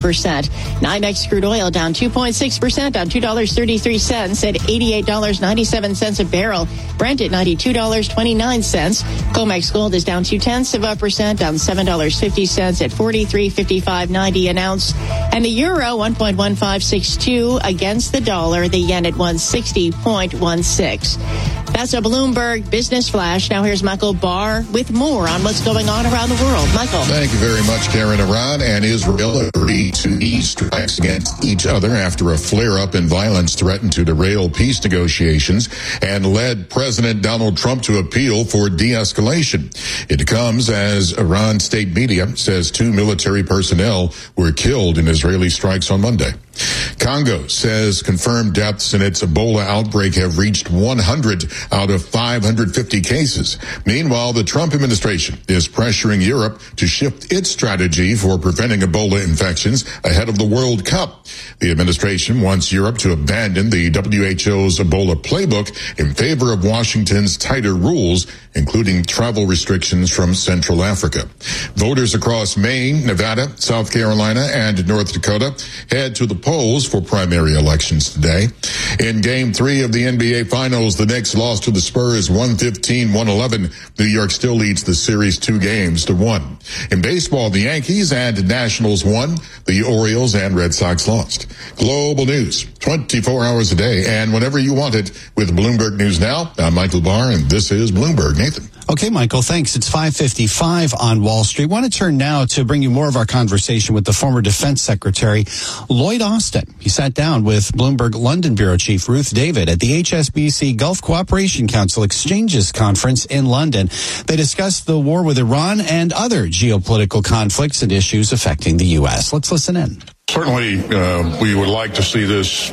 0.8%. NYMEX crude oil down 2.6%, down $2.33 at $88.97 a barrel. Brent at $92.29. COMEX gold is down 0.2%, down $7.50 at $43.55.90 an ounce. And the euro 1.1562 against the dollar. The yen at 160.16. That's a Bloomberg Business Flash. Now here's Michael Barr with more on what's going on around the world. Michael. Thank you very much, Karen. Iran and Israel agreed to ease strikes against each other after a flare-up in violence threatened to derail peace negotiations and led President Donald Trump to appeal for de-escalation. It comes as Iran state media says 2 military personnel were killed in Israeli strikes on Monday. Congo says confirmed deaths in its Ebola outbreak have reached 100 out of 550 cases. Meanwhile, the Trump administration is pressuring Europe to shift its strategy for preventing Ebola infections ahead of the World Cup. The administration wants Europe to abandon the WHO's Ebola playbook in favor of Washington's tighter rules, including travel restrictions from Central Africa. Voters across Maine, Nevada, South Carolina, and North Dakota head to the polls for primary elections today. In Game 3 of the NBA Finals, the Knicks lost to the Spurs 115-111. New York still leads the series 2-1. In baseball, the Yankees and Nationals won. The Orioles and Red Sox lost. Global news, 24 hours a day, and whenever you want it with Bloomberg News Now. I'm Michael Barr, and this is Bloomberg. Nathan. Okay, Michael, thanks. It's 5:55 on Wall Street. Want to turn now to bring you more of our conversation with the former Defense Secretary, Lloyd Austin. He sat down with Bloomberg London Bureau Chief Ruth David at the HSBC Gulf Cooperation Council Exchanges Conference in London. They discussed the war with Iran and other geopolitical conflicts and issues affecting the U.S. Let's listen in. Certainly, we would like to see this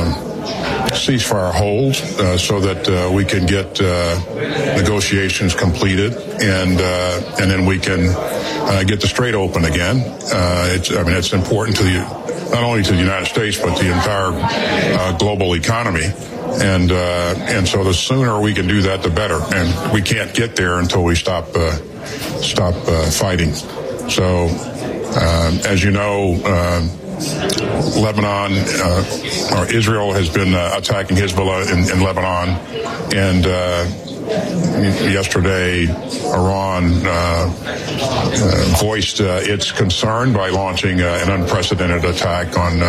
ceasefire hold so that we can get negotiations completed and then we can get the Strait open again. It's important to not only to the United States but the entire global economy. And so the sooner we can do that, the better. And we can't get there until we stop fighting. So, as you know, Lebanon, or Israel has been attacking Hezbollah in Lebanon, and yesterday Iran voiced its concern by launching an unprecedented attack on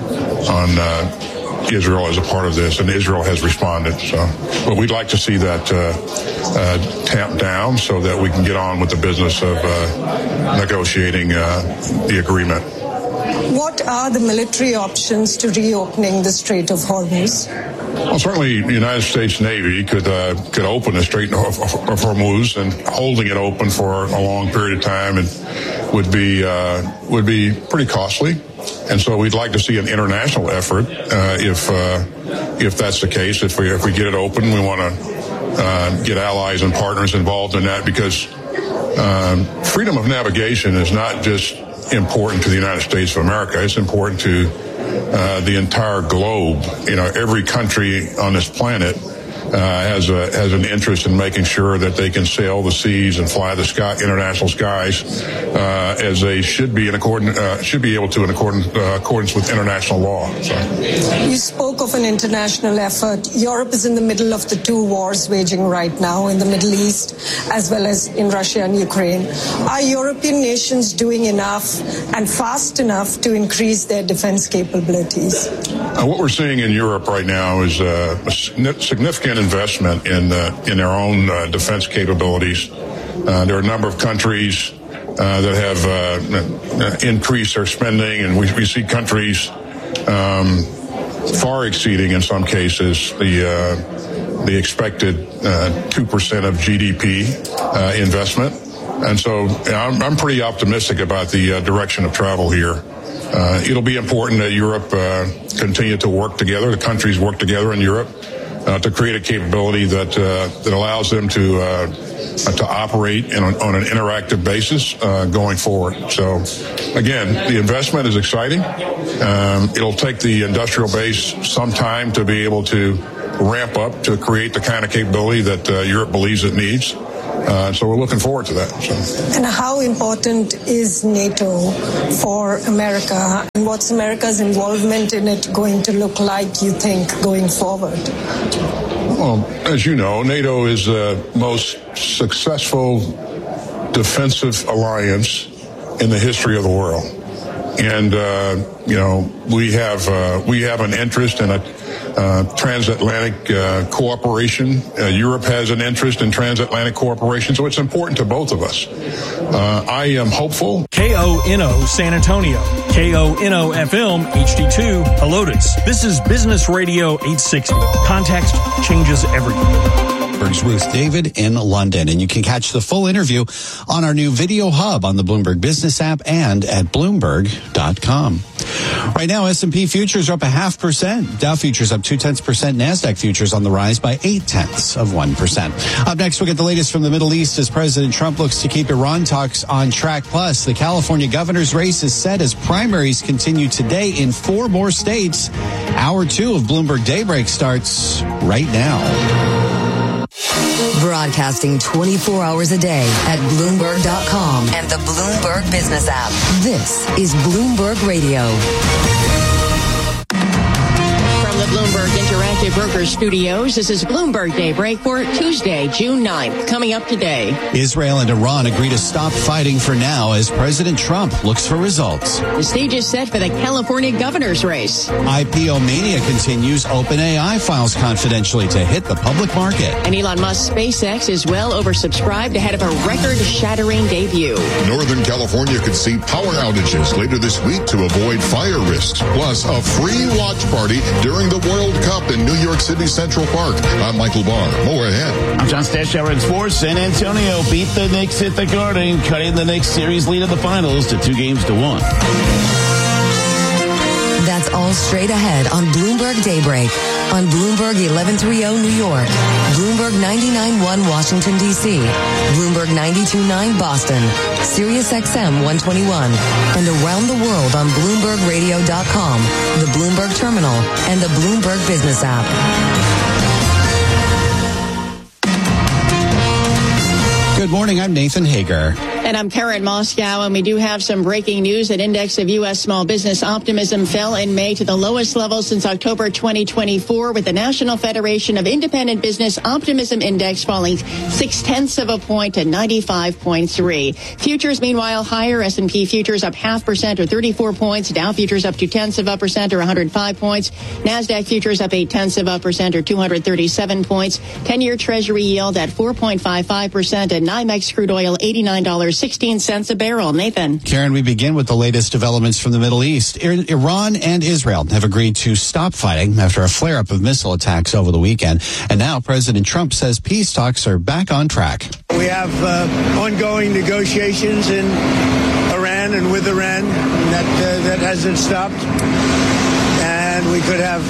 Israel as a part of this, and Israel has responded. But we'd like to see that tamped down so that we can get on with the business of negotiating the agreement. What are the military options to reopening the Strait of Hormuz? Well, certainly the United States Navy could open the Strait of Hormuz, and holding it open for a long period of time would be pretty costly. And so we'd like to see an international effort if that's the case. If we get it open, we want to get allies and partners involved in that, because freedom of navigation is not just important to the United States of America. It's important to the entire globe. Every country on this planet has an interest in making sure that they can sail the seas and fly the international skies as they should be able to in accordance with international law. So. You spoke of an international effort. Europe is in the middle of the two wars waging right now in the Middle East, as well as in Russia and Ukraine. Are European nations doing enough and fast enough to increase their defense capabilities? What we're seeing in Europe right now is a significant investment in their own defense capabilities. There are a number of countries that have increased their spending, and we see countries far exceeding, in some cases, the expected 2% of GDP investment. And so I'm pretty optimistic about the direction of travel here. It'll be important that Europe continue to work together, the countries work together in Europe, to create a capability that allows them to operate on an interactive basis going forward. So, again, the investment is exciting. It'll take the industrial base some time to be able to ramp up to create the kind of capability that Europe believes it needs. So we're looking forward to that. So. And how important is NATO for America? And what's America's involvement in it going to look like, you think, going forward? Well, as you know, NATO is the most successful defensive alliance in the history of the world. And, we have an interest in a transatlantic cooperation. Europe has an interest in transatlantic cooperation, so it's important to both of us. I am hopeful. KONO San Antonio, KONO FM HD2 Helotes. This is Business Radio 860. Context changes everything. Ruth David in London. And you can catch the full interview on our new video hub on the Bloomberg Business app and at Bloomberg.com. Right now, S&P futures are up 0.5%. Dow futures up 0.2%. NASDAQ futures on the rise by 0.8%. Up next, we'll get the latest from the Middle East as President Trump looks to keep Iran talks on track. Plus, the California governor's race is set as primaries continue today in 4 more states. Hour 2 of Bloomberg Daybreak starts right now. Broadcasting 24 hours a day at Bloomberg.com and the Bloomberg Business app. This is Bloomberg Radio. From the Bloomberg Interactive Brokers Studios, this is Bloomberg Daybreak for Tuesday, June 9th. Coming up today. Israel and Iran agree to stop fighting for now as President Trump looks for results. The stage is set for the California governor's race. IPO mania continues. OpenAI files confidentially to hit the public market. And Elon Musk's SpaceX is well oversubscribed ahead of a record-shattering debut. Northern California could see power outages later this week to avoid fire risks. Plus, a free watch party during the World Cup in New York City Central Park. I'm Michael Barr. More ahead. I'm John Stashower in sports. San Antonio beat the Knicks at the Garden, cutting the Knicks series lead in the finals to 2-1. That's all straight ahead on Bloomberg Daybreak. On Bloomberg 1130 New York, Bloomberg 99.1 Washington, D.C., Bloomberg 92.9 Boston, Sirius XM 121, and around the world on BloombergRadio.com, the Bloomberg Terminal, and the Bloomberg Business app. Good morning, I'm Nathan Hager. And I'm Karen Moscow, and we do have some breaking news. That index of U.S. small business optimism fell in May to the lowest level since October 2024, with the National Federation of Independent Business Optimism Index falling 0.6 points to 95.3. Futures, meanwhile, higher. S&P futures up 0.5% or 34 points. Dow futures up 0.2% or 105 points. NASDAQ futures up 0.8% or 237 points. 10-year Treasury yield at 4.55%, and NYMEX crude oil $89.16 a barrel. Nathan. Karen, we begin with the latest developments from the Middle East. Iran and Israel have agreed to stop fighting after a flare-up of missile attacks over the weekend. And now President Trump says peace talks are back on track. We have ongoing negotiations in Iran and with Iran that hasn't stopped. And we could have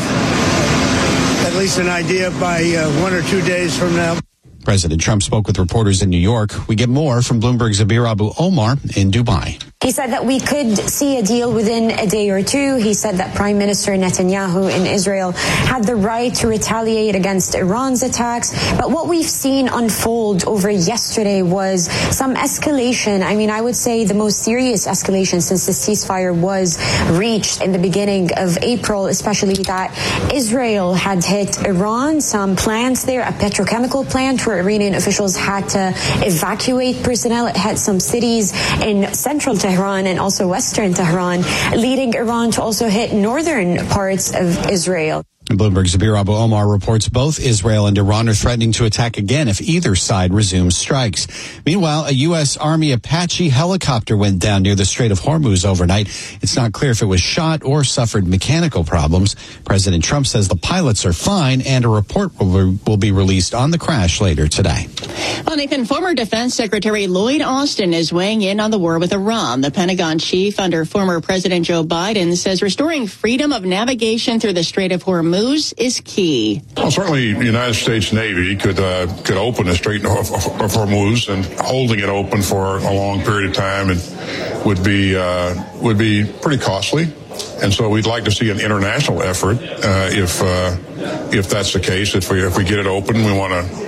at least an idea by 1 or 2 days from now. President Trump spoke with reporters in New York. We get more from Bloomberg's Abir Abu-Omar in Dubai. He said that we could see a deal within a day or two. He said that Prime Minister Netanyahu in Israel had the right to retaliate against Iran's attacks. But what we've seen unfold over yesterday was some escalation. I mean, I would say the most serious escalation since the ceasefire was reached in the beginning of April, especially that Israel had hit Iran, some plants there, a petrochemical plant where Iranian officials had to evacuate personnel. It had some cities in central Tehran and also western Tehran, leading Iran to also hit northern parts of Israel. Bloomberg's Abir Abu-Omar reports both Israel and Iran are threatening to attack again if either side resumes strikes. Meanwhile, a U.S. Army Apache helicopter went down near the Strait of Hormuz overnight. It's not clear if it was shot or suffered mechanical problems. President Trump says the pilots are fine, and a report will be released on the crash later today. Well, Nathan, former Defense Secretary Lloyd Austin is weighing in on the war with Iran. The Pentagon chief under former President Joe Biden says restoring freedom of navigation through the Strait of Hormuz is key. Well, certainly the United States Navy could open the Strait of Hormuz, and holding it open for a long period of time would be pretty costly. And so we'd like to see an international effort if that's the case. If we get it open, we want to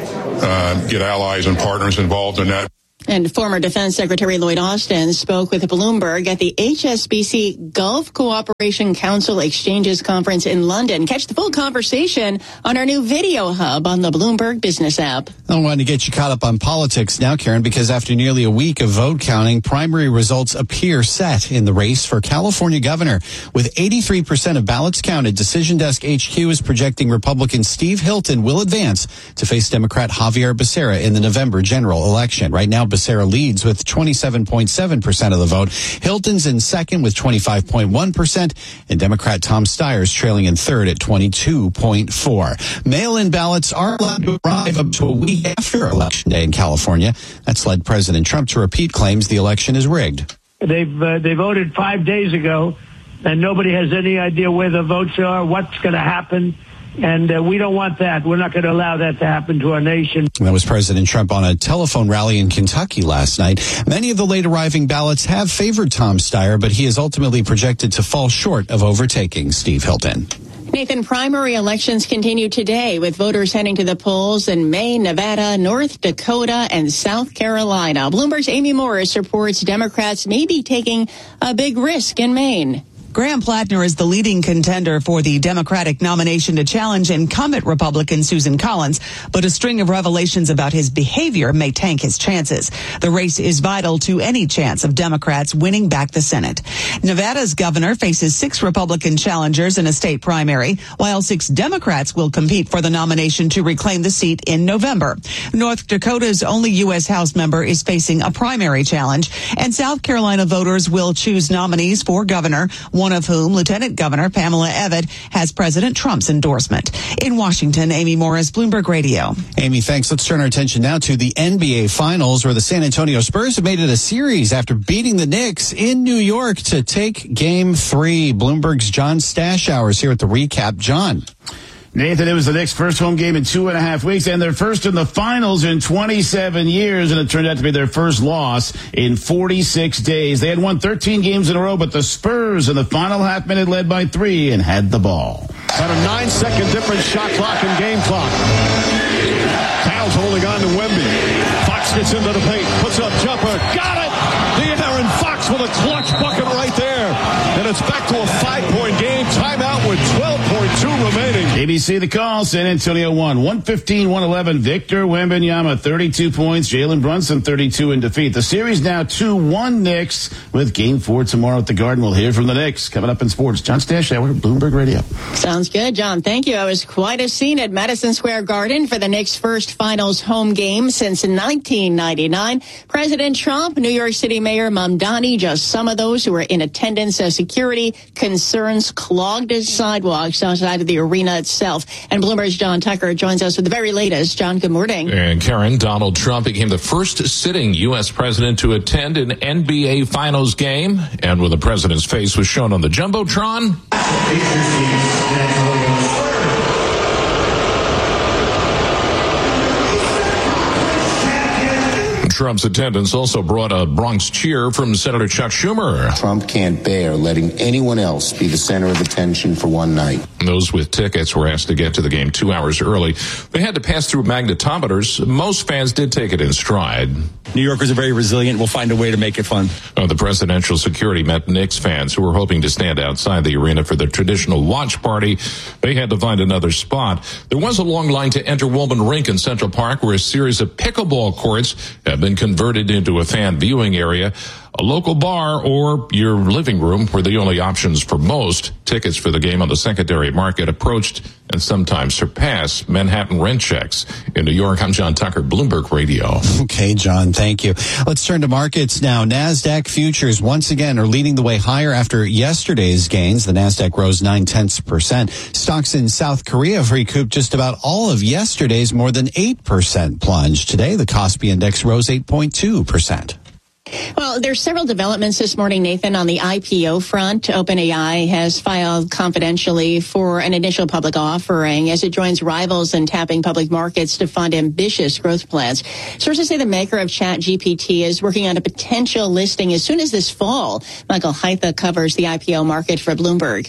get allies and partners involved in that. And former Defense Secretary Lloyd Austin spoke with Bloomberg at the HSBC Gulf Cooperation Council Exchanges Conference in London. Catch the full conversation on our new video hub on the Bloomberg Business app. I wanted to get you caught up on politics now, Karen, because after nearly a week of vote counting, primary results appear set in the race for California governor. With 83% of ballots counted, Decision Desk HQ is projecting Republican Steve Hilton will advance to face Democrat Javier Becerra in the November general election. Right now, Becerra leads with 27.7% of the vote. Hilton's in second with 25.1%, and Democrat Tom Steyer's trailing in third at 22.4%. Mail-in ballots are allowed to arrive up to a week after Election Day in California. That's led President Trump to repeat claims the election is rigged. They voted 5 days ago, and nobody has any idea where the votes are, what's going to happen. And we don't want that. We're not going to allow that to happen to our nation. That was President Trump on a telephone rally in Kentucky last night. Many of the late arriving ballots have favored Tom Steyer, but he is ultimately projected to fall short of overtaking Steve Hilton. Nathan, primary elections continue today with voters heading to the polls in Maine, Nevada, North Dakota, and South Carolina. Bloomberg's Amy Morris reports Democrats may be taking a big risk in Maine. Graham Plattner is the leading contender for the Democratic nomination to challenge incumbent Republican Susan Collins, but a string of revelations about his behavior may tank his chances. The race is vital to any chance of Democrats winning back the Senate. Nevada's governor faces 6 Republican challengers in a state primary, while 6 Democrats will compete for the nomination to reclaim the seat in November. North Dakota's only U.S. House member is facing a primary challenge, and South Carolina voters will choose nominees for governor, one of whom, Lieutenant Governor Pamela Evette, has President Trump's endorsement. In Washington, Amy Morris, Bloomberg Radio. Amy, thanks. Let's turn our attention now to the NBA Finals, where the San Antonio Spurs have made it a series after beating the Knicks in New York to take Game 3. Bloomberg's John Stashower is here with the recap. John. Nathan, it was the Knicks' first home game in 2.5 weeks and their first in the finals in 27 years, and it turned out to be their first loss in 46 days. They had won 13 games in a row, but the Spurs in the final half minute led by 3 and had the ball. Had a 9-second difference shot clock and game clock. Towns holding on to Wemby. Fox gets into the paint, puts up jumper, got it! De'Aaron Fox with a clutch bucket right there. And it's back to a 5-point game. Timeout with 12.2 remaining. ABC the call. San Antonio won 115-111. Victor Wembanyama 32 points. Jalen Brunson 32 in defeat. The series now 2-1 Knicks with Game 4 tomorrow at the Garden. We'll hear from the Knicks coming up in sports. John Stashower, Bloomberg Radio. Sounds good, John. Thank you. It was quite a scene at Madison Square Garden for the Knicks' first finals home game since 1999. President Trump, New York City Mayor Mamdani, just some of those who were in attendance as security concerns clogged his sidewalks outside of the arena itself. And Bloomberg's John Tucker joins us with the very latest. John, good morning. And Karen, Donald Trump became the first sitting U.S. president to attend an NBA Finals game. And when the president's face was shown on the Jumbotron, Trump's attendance also brought a Bronx cheer from Senator Chuck Schumer. Trump can't bear letting anyone else be the center of attention for one night. Those with tickets were asked to get to the game 2 hours early. They had to pass through magnetometers. Most fans did take it in stride. New Yorkers are very resilient. We'll find a way to make it fun. The presidential security met Knicks fans who were hoping to stand outside the arena for the traditional watch party. They had to find another spot. There was a long line to enter Woolman Rink in Central Park, where a series of pickleball courts have been converted into a fan viewing area. A local bar or your living room were the only options for most. Tickets for the game on the secondary market approached and sometimes surpassed Manhattan rent checks. In New York, I'm John Tucker, Bloomberg Radio. Okay, John, thank you. Let's turn to markets now. NASDAQ futures once again are leading the way higher after yesterday's gains. The NASDAQ rose 0.9%. Stocks in South Korea have recouped just about all of yesterday's more than 8% plunge. Today, the Kospi Index rose 8.2%. Well, there's several developments this morning, Nathan, on the IPO front. OpenAI has filed confidentially for an initial public offering as it joins rivals in tapping public markets to fund ambitious growth plans. Sources say the maker of ChatGPT is working on a potential listing as soon as this fall. Michael Haitha covers the IPO market for Bloomberg.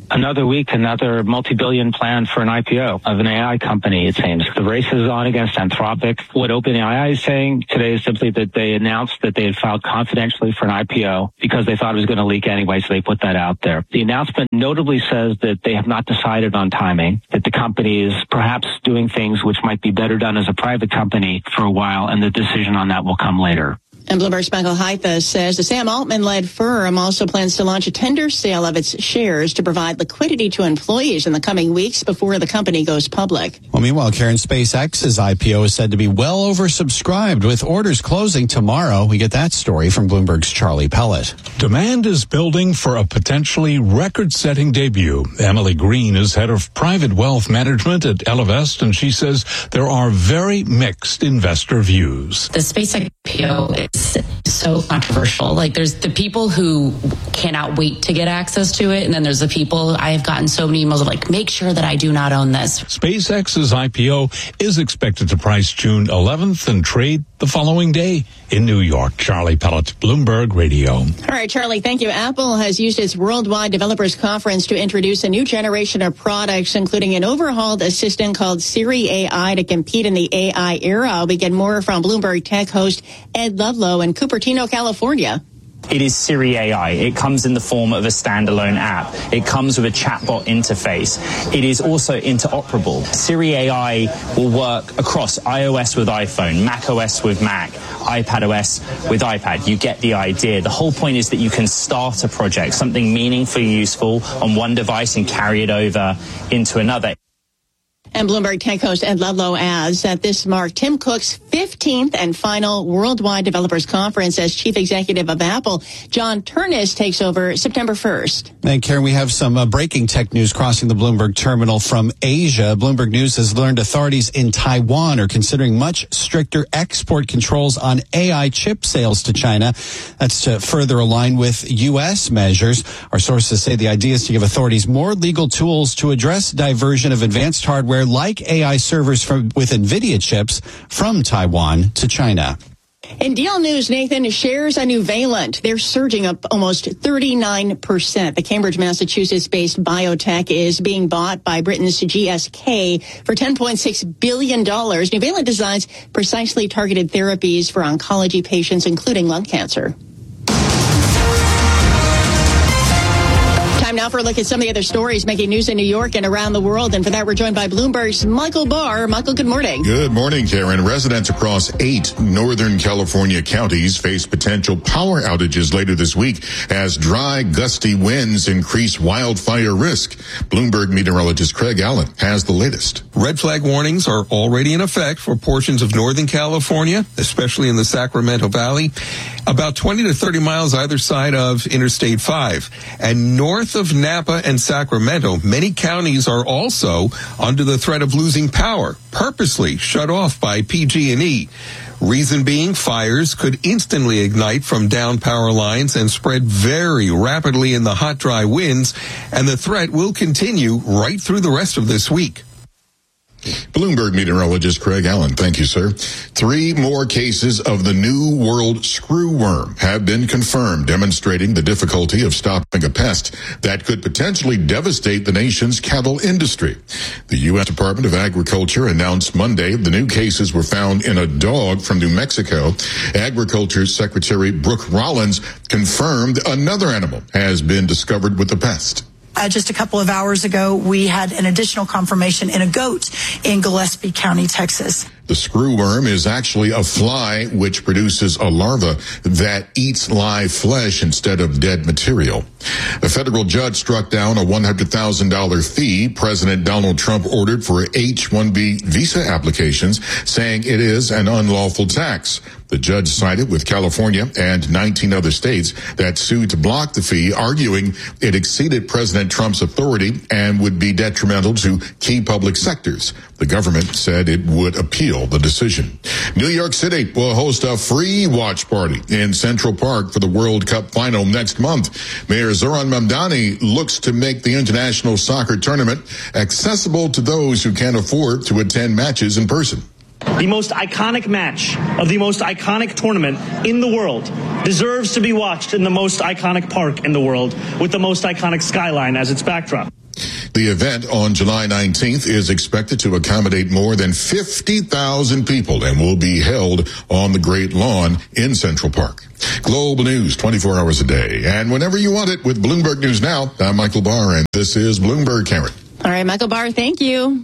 Another week, another multi-billion plan for an IPO of an AI company, it seems. The race is on against Anthropic. What OpenAI is saying today is simply that they announced that they had filed confidentially for an IPO because they thought it was going to leak anyway, so they put that out there. The announcement notably says that they have not decided on timing, that the company is perhaps doing things which might be better done as a private company for a while, and the decision on that will come later. And Bloomberg's Michael Heitha says the Sam Altman-led firm also plans to launch a tender sale of its shares to provide liquidity to employees in the coming weeks before the company goes public. Well, meanwhile, Karen, SpaceX's IPO is said to be well oversubscribed with orders closing tomorrow. We get that story from Bloomberg's Charlie Pellet. Demand is building for a potentially record-setting debut. Emily Green is head of private wealth management at Ellevest, and she says there are very mixed investor views. The SpaceX IPO is so controversial. Like, there's the people who cannot wait to get access to it, and then there's the people, I have gotten so many emails of like, make sure that I do not own this. SpaceX's IPO is expected to price June 11th and trade the following day in New York. Charlie Pellet, Bloomberg Radio. All right, Charlie, thank you. Apple has used its Worldwide Developers Conference to introduce a new generation of products, including an overhauled assistant called Siri AI to compete in the AI era. We get more from Bloomberg Tech host Ed Ludlow in Cupertino, California. It is Siri AI. It comes in the form of a standalone app. It comes with a chatbot interface. It is also interoperable. Siri AI will work across iOS with iPhone, macOS with Mac, iPadOS with iPad. You get the idea. The whole point is that you can start a project, something meaningfully useful on one device and carry it over into another. And Bloomberg Tech host Ed Ludlow adds that this marked Tim Cook's 15th and final Worldwide Developers Conference as chief executive of Apple. John Turnus takes over September 1st. And Karen, we have some breaking tech news crossing the Bloomberg terminal from Asia. Bloomberg News has learned authorities in Taiwan are considering much stricter export controls on AI chip sales to China. That's to further align with U.S. measures. Our sources say the idea is to give authorities more legal tools to address diversion of advanced hardware like AI servers with NVIDIA chips from Taiwan to China. In deal news, Nathan, shares on Nuvalent, they're surging up almost 39%. The Cambridge, Massachusetts-based biotech is being bought by Britain's GSK for $10.6 billion. Nuvalent designs precisely targeted therapies for oncology patients, including lung cancer. Time now for a look at some of the other stories making news in New York and around the world. And for that, we're joined by Bloomberg's Michael Barr. Michael, good morning. Good morning, Karen. Residents across 8 Northern California counties face potential power outages later this week as dry, gusty winds increase wildfire risk. Bloomberg meteorologist Craig Allen has the latest. Red flag warnings are already in effect for portions of Northern California, especially in the Sacramento Valley, about 20 to 30 miles either side of Interstate 5. And north of Napa and Sacramento, many counties are also under the threat of losing power, purposely shut off by PG&E. Reason being, fires could instantly ignite from down power lines and spread very rapidly in the hot, dry winds, and the threat will continue right through the rest of this week. Bloomberg meteorologist Craig Allen. Thank you, sir. 3 more cases of the New World screwworm have been confirmed, demonstrating the difficulty of stopping a pest that could potentially devastate the nation's cattle industry. The U.S. Department of Agriculture announced Monday the new cases were found in a dog from New Mexico. Agriculture Secretary Brooke Rollins confirmed another animal has been discovered with the pest. Just a couple of hours ago, we had an additional confirmation in a goat in Gillespie County, Texas. The screwworm is actually a fly which produces a larva that eats live flesh instead of dead material. A federal judge struck down a $100,000 fee President Donald Trump ordered for H-1B visa applications, saying it is an unlawful tax. The judge sided with California and 19 other states that sued to block the fee, arguing it exceeded President Trump's authority and would be detrimental to key public sectors. The government said it would appeal the decision. New York City will host a free watch party in Central Park for the World Cup final next month. Mayor Zoran Mamdani looks to make the international soccer tournament accessible to those who can't afford to attend matches in person. The most iconic match of the most iconic tournament in the world deserves to be watched in the most iconic park in the world with the most iconic skyline as its backdrop. The event on July 19th is expected to accommodate more than 50,000 people and will be held on the Great Lawn in Central Park. Global news 24 hours a day and whenever you want it with Bloomberg News Now. I'm Michael Barr, and this is Bloomberg, Karen. All right, Michael Barr, thank you.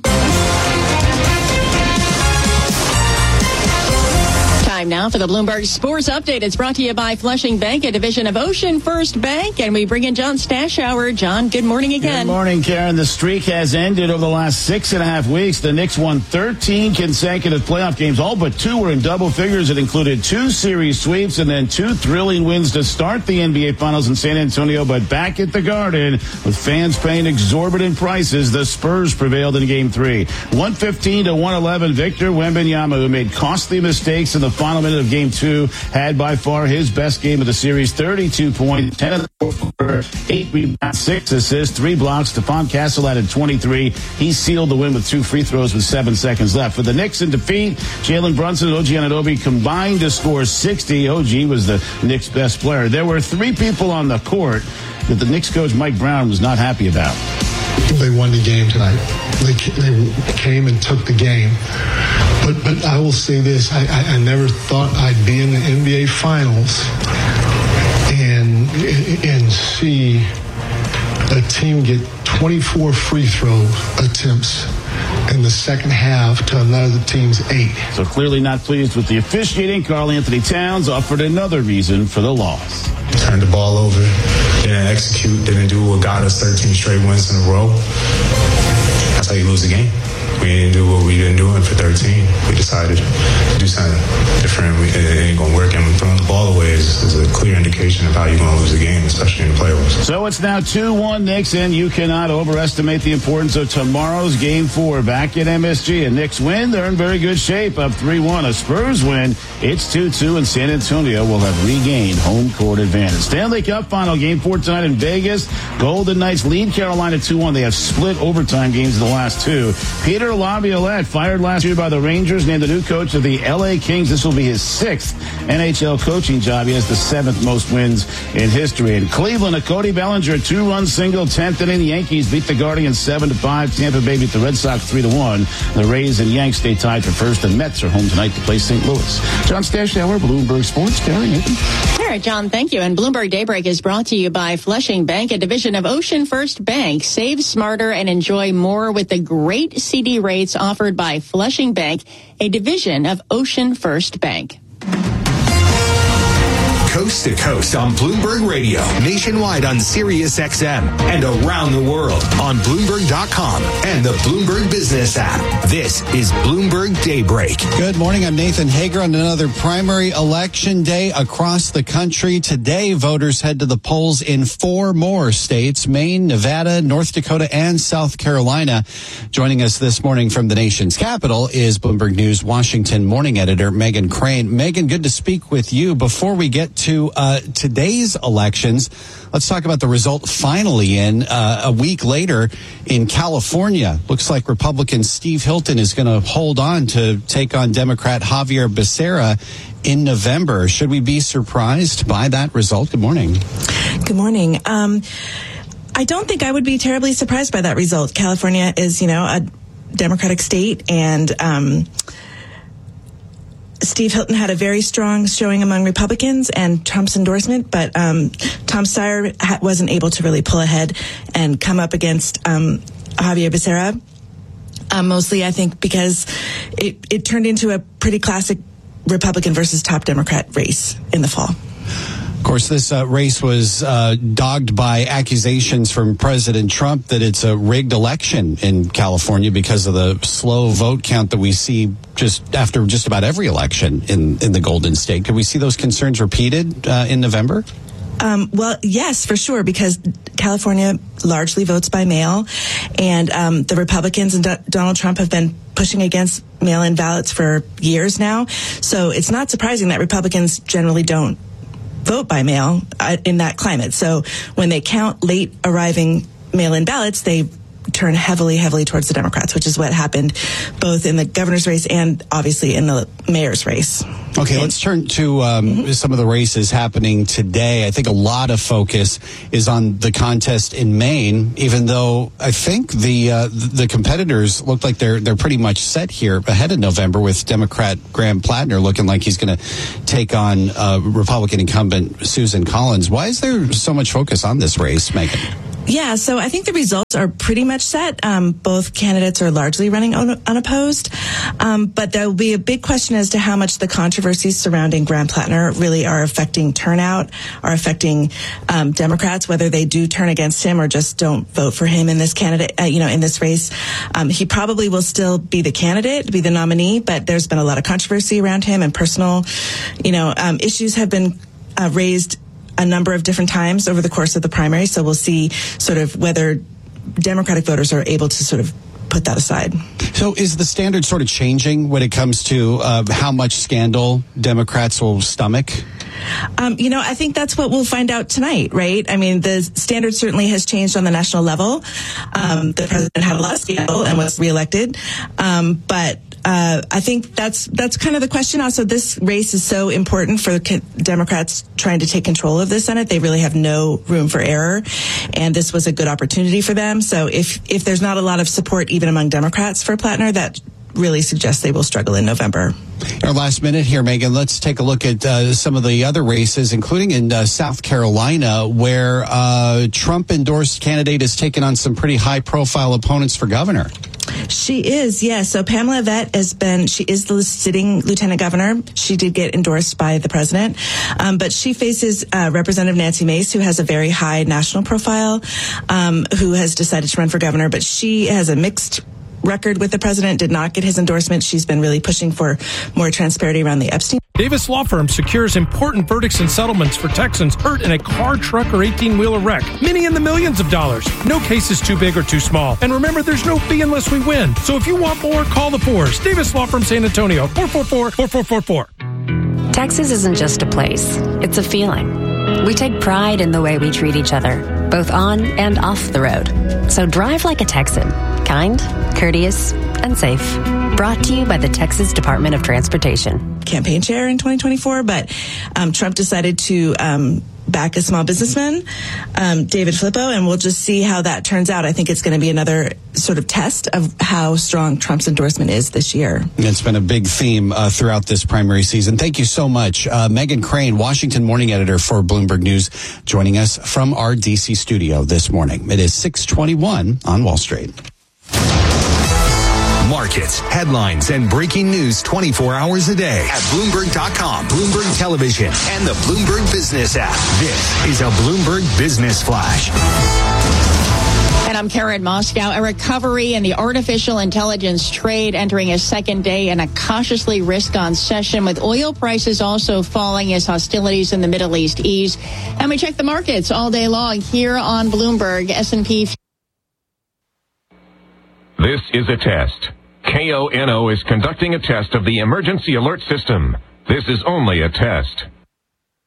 Time now for the Bloomberg Sports Update. It's brought to you by Flushing Bank, a division of Ocean First Bank. And we bring in John Stashower. John, good morning again. Good morning, Karen. The streak has ended over the last 6.5 weeks. The Knicks won 13 consecutive playoff games. All but 2 were in double figures. It included 2 series sweeps and then 2 thrilling wins to start the NBA Finals in San Antonio. But back at the Garden, with fans paying exorbitant prices, the Spurs prevailed in Game 3. 115-111, Victor Wembanyama, who made costly mistakes in the final minute of Game 2, had by far his best game of the series. 32 points, 10 in the fourth quarter, 8 rebounds, 6 assists, 3 blocks. Stephon Castle added 23. He sealed the win with 2 free throws with 7 seconds left. For the Knicks in defeat, Jalen Brunson and OG Anunoby combined to score 60. OG was the Knicks' best player. There were 3 people on the court that the Knicks coach Mike Brown was not happy about. They won the game tonight. They came and took the game. But I will say this. I never thought I'd be in the NBA Finals and see a team get 24 free throw attempts in the second half to another team's 8. So clearly not pleased with the officiating. Karl Anthony Towns offered another reason for the loss. Turned the ball over, didn't execute, didn't do what got us 13 straight wins in a row. That's how you lose the game. We didn't do what we didn't do for 13. We decided to do something different. It ain't going to work. And throwing the ball away is a clear indication of how you're going to lose the game, especially in the playoffs. So it's now 2-1 Knicks, and you cannot overestimate the importance of tomorrow's Game 4 back at MSG. A Knicks win, they're in very good shape, up 3-1. A Spurs win, it's 2-2, and San Antonio will have regained home court advantage. Stanley Cup final, Game 4 tonight in Vegas. Golden Knights lead Carolina 2-1. They have split overtime games in the last 2. Peter Laviolette, fired last year by the Rangers, named the new coach of the LA Kings. This will be his 6th NHL coaching job. He has the 7th most wins in history. In Cleveland, a Cody Bellinger 2-run single, 10th inning. The Yankees beat the Guardians 7-5. Tampa Bay beat the Red Sox 3-1. The Rays and Yanks stay tied for first. The Mets are home tonight to play St. Louis. John Stashower, Bloomberg Sports. Karen, Nathan. All right, John, thank you. And Bloomberg Daybreak is brought to you by Flushing Bank, a division of Ocean First Bank. Save smarter and enjoy more with the great CD rates offered by Flushing Bank, a division of Ocean First Bank. Coast to coast on Bloomberg Radio, nationwide on Sirius XM, and around the world on Bloomberg.com and the Bloomberg Business app. This is Bloomberg Daybreak. Good morning. I'm Nathan Hager on another primary election day across the country. Today, voters head to the polls in 4 more states: Maine, Nevada, North Dakota, and South Carolina. Joining us this morning from the nation's capital is Bloomberg News Washington morning editor Megan Crane. Megan, good to speak with you. Before we get to today's elections, let's talk about the result finally in a week later in California. Looks like Republican Steve Hilton is going to hold on to take on Democrat Javier Becerra in November. Should we be surprised by that result? Good morning. Good morning. I don't think I would be terribly surprised by that result. California is, a Democratic state, and Steve Hilton had a very strong showing among Republicans and Trump's endorsement, but Tom Steyer wasn't able to really pull ahead and come up against Javier Becerra, mostly, I think, because it turned into a pretty classic Republican versus top Democrat race in the fall. Of course, this race was dogged by accusations from President Trump that it's a rigged election in California because of the slow vote count that we see just after just about every election in the Golden State. Could we see those concerns repeated in November? Well, yes, for sure, because California largely votes by mail, and the Republicans and Donald Trump have been pushing against mail-in ballots for years now. So it's not surprising that Republicans generally don't vote by mail in that climate. So when they count late arriving mail-in ballots, they turn heavily towards the Democrats, which is what happened both in the governor's race and obviously in the mayor's race. Okay, let's turn to some of the races happening today. I think a lot of focus is on the contest in Maine, even though I think the competitors look like they're pretty much set here ahead of November, with Democrat Graham Plattner looking like he's going to take on Republican incumbent Susan Collins. Why is there so much focus on this race, Megan? Yeah, so I think the results are pretty much set. Both candidates are largely running unopposed. But there will be a big question as to how much the controversies surrounding Graham Plattner really are affecting turnout, are affecting Democrats, whether they do turn against him or just don't vote for him in this in this race. He probably will still be the candidate, be the nominee, but there's been a lot of controversy around him, and personal, issues have been raised a number of different times over the course of the primary. So we'll see sort of whether Democratic voters are able to sort of put that aside. So is the standard sort of changing when it comes to how much scandal Democrats will stomach? I think that's what we'll find out tonight, right? I mean, the standard certainly has changed on the national level. The president had a lot of scandal and was reelected. But I think that's kind of the question. Also, this race is so important for Democrats trying to take control of the Senate. They really have no room for error, and this was a good opportunity for them. So if there's not a lot of support even among Democrats for Plattner, that really suggests they will struggle in November. Our last minute here, Megan, let's take a look at some of the other races, including in South Carolina, where Trump-endorsed candidate has taken on some pretty high-profile opponents for governor. She is, yes. So Pamela Vett she is the sitting lieutenant governor. She did get endorsed by the president. But she faces Representative Nancy Mace, who has a very high national profile, who has decided to run for governor. But she has a mixed record with the president, did not get his endorsement. She's been really pushing for more transparency around the Epstein. Davis Law Firm secures important verdicts and settlements for Texans hurt in a car, truck, or 18-wheeler wreck. Many in the millions of dollars. No case is too big or too small. And remember, there's no fee unless we win. So if you want more, call the Fours. Davis Law Firm, San Antonio, 444-4444. Texas isn't just a place. It's a feeling. We take pride in the way we treat each other, both on and off the road. So drive like a Texan. Kind, courteous, and safe. Brought to you by the Texas Department of Transportation. Campaign chair in 2024, but Trump decided to back a small businessman, David Flippo, and we'll just see how that turns out. I think it's going to be another sort of test of how strong Trump's endorsement is this year. It's been a big theme throughout this primary season. Thank you so much. Megan Crane, Washington morning editor for Bloomberg News, joining us from our D.C. studio this morning. It is 6:21 on Wall Street. Markets, headlines, and breaking news 24 hours a day at Bloomberg.com, Bloomberg Television, and the Bloomberg Business app. This is a Bloomberg Business Flash. And I'm Karen Moscow. A recovery in the artificial intelligence trade entering a second day in a cautiously risk-on session, with oil prices also falling as hostilities in the Middle East ease. And we check the markets all day long here on Bloomberg. S&P. This is a test. KONO is conducting a test of the emergency alert system. This is only a test.